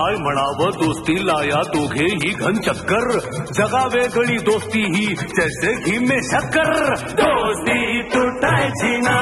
काय म्हणावं दोस्तीला या दोघे ही घन चक्कर जगा वेगळी दोस्ती ही जैसे घी में शक्कर दोस्ती तुटायची ना